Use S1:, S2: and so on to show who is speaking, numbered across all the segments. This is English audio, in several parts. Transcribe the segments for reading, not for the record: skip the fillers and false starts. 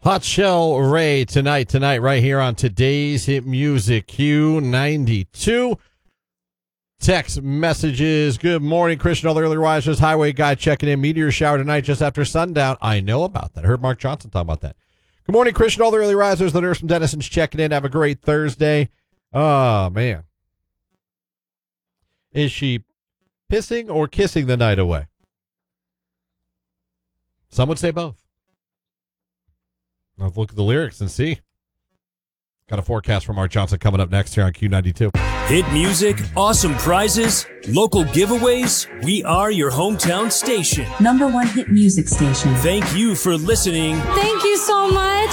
S1: Hot Shell Ray tonight, right here on today's hit music, Q92. Text messages. Good morning, Christian. All the early risers. Highway guy checking in. Meteor shower tonight just after sundown. I know about that. I heard Mark Johnson talk about that. Good morning, Christian. All the early risers. The nurse from Denison's checking in. Have a great Thursday. Oh, man. Is she pissing or kissing the night away? Some would say both. I'll look at the lyrics and see. Got a forecast from Mark Johnson coming up next here on Q92.
S2: Hit music, awesome prizes, local giveaways. We are your hometown station.
S3: #1 hit music station.
S2: Thank you for listening.
S4: Thank you so much.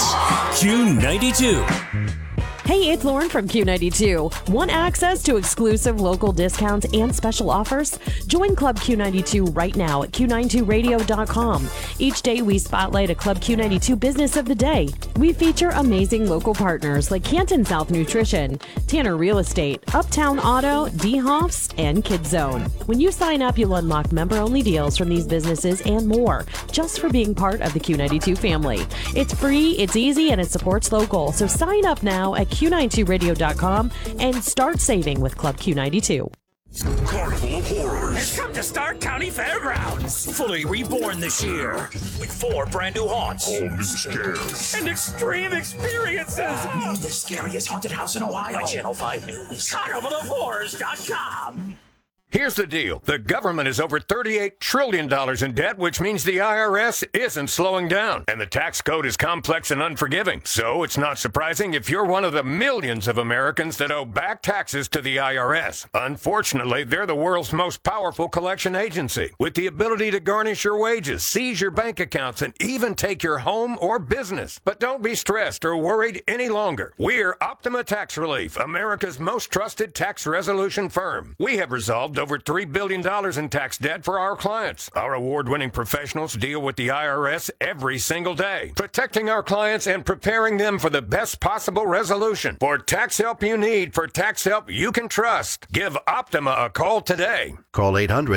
S2: Q92.
S4: Hey, it's Lauren from Q92. Want access to exclusive local discounts and special offers? Join Club Q92 right now at Q92radio.com. Each day we spotlight a Club Q92 business of the day. We feature amazing local partners like Canton South Nutrition, Tanner Real Estate, Uptown Auto, D-Hoffs, and KidZone. When you sign up, you'll unlock member-only deals from these businesses and more, just for being part of the Q92 family. It's free, it's easy, and it supports local. So sign up now at Q92radio.com and start saving with Club Q92.
S5: Carnival of Horrors has come to Stark County Fairgrounds. Fully reborn this year with 4 brand new haunts, all new scares, and extreme experiences. The scariest haunted house in Ohio. On Channel 5 News. CarnivalofHorrors.com.
S6: Here's the deal. The government is over $38 trillion in debt, which means the IRS isn't slowing down. And the tax code is complex and unforgiving. So it's not surprising if you're one of the millions of Americans that owe back taxes to the IRS. Unfortunately, they're the world's most powerful collection agency, with the ability to garnish your wages, seize your bank accounts, and even take your home or business. But don't be stressed or worried any longer. We're Optima Tax Relief, America's most trusted tax resolution firm. We have resolved over $3 billion in tax debt for our clients. Our award-winning professionals deal with the IRS every single day, protecting our clients and preparing them for the best possible resolution. For tax help you need, for tax help you can trust, give Optima a call today.
S7: Call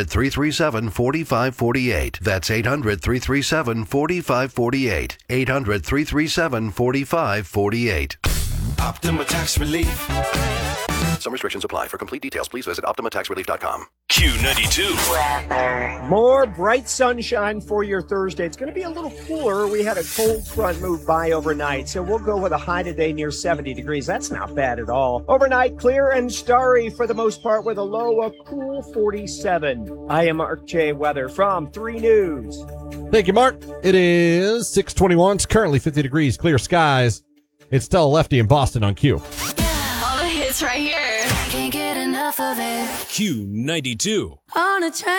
S7: 800-337-4548. That's 800-337-4548. 800-337-4548.
S5: Optima Tax Relief.
S7: Some restrictions apply. For complete details, please visit OptimaTaxRelief.com.
S2: Q92.
S8: More bright sunshine for your Thursday. It's going to be a little cooler. We had a cold front move by overnight, so we'll go with a high today near 70 degrees. That's not bad at all. Overnight, clear and starry for the most part with a low of cool 47. I am Mark J. Weather from 3 News.
S1: Thank you, Mark. It is 6:21. It's currently 50 degrees, clear skies. It's Stella Lefty in Boston on Q.
S4: All the hits right here.
S2: Q92.
S4: On a train.